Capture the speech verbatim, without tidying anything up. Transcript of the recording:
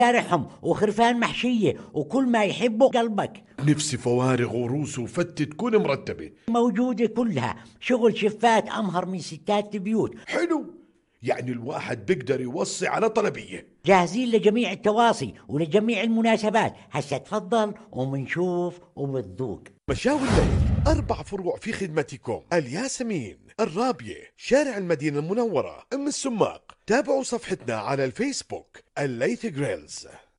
شارحهم وخرفان محشية وكل ما يحبه قلبك. نفسي فوارغ وروس وفتة تكون مرتبة. موجودة كلها، شغل شفات أمهر من ستات البيوت. حلو، يعني الواحد بيقدر يوصي على طلبية. جاهزين لجميع التواصي ولجميع المناسبات. هسا تفضل ومنشوف وبتذوق. مشاوي الليل، أربع فروع في خدمتكم: الياسمين، الرابية، شارع المدينة المنورة، أم السماق. تابعوا صفحتنا على الفيسبوك الليث جريلز.